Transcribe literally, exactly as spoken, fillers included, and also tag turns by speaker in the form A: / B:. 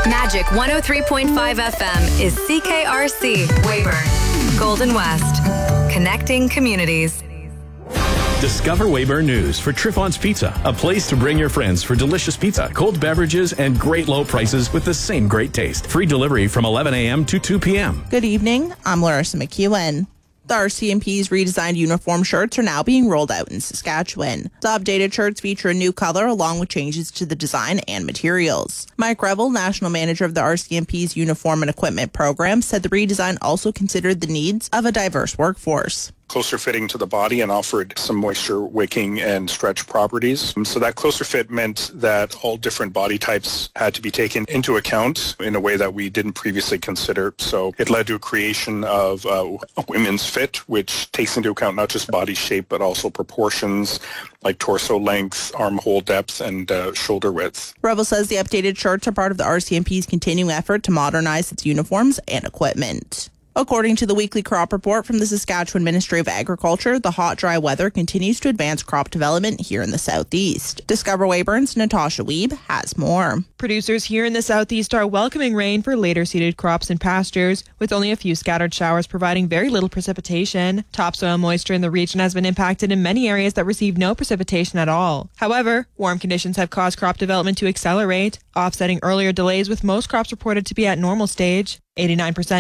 A: Magic one oh three point five F M is C K R C, Weyburn, Golden West. Connecting communities.
B: Discover Weyburn News for Triffon's Pizza, a place to bring your friends for delicious pizza, cold beverages, and great low prices with the same great taste. Free delivery from eleven a.m. to two p.m.
C: Good evening. I'm Larissa McEwen. The R C M P's redesigned uniform shirts are now being rolled out in Saskatchewan. The updated shirts feature a new color along with changes to the design and materials. Mike Revel, national manager of the R C M P's uniform and equipment program, said the redesign also considered the needs of a diverse workforce.
D: Closer fitting to the body and offered some moisture wicking and stretch properties. So that closer fit meant that all different body types had to be taken into account in a way that we didn't previously consider. So it led to a creation of uh, a women's fit, which takes into account not just body shape, but also proportions like torso length, armhole depth, and uh, shoulder width.
C: Revel says the updated shirts are part of the R C M P's continuing effort to modernize its uniforms and equipment. According to the weekly crop report from the Saskatchewan Ministry of Agriculture, the hot, dry weather continues to advance crop development here in the southeast. Discover Weyburn's Natasha Wiebe has more.
E: Producers here in the southeast are welcoming rain for later seeded crops and pastures, with only a few scattered showers providing very little precipitation. Topsoil moisture in the region has been impacted in many areas that receive no precipitation at all. However, warm conditions have caused crop development to accelerate, offsetting earlier delays with most crops reported to be at normal stage. eighty-nine percent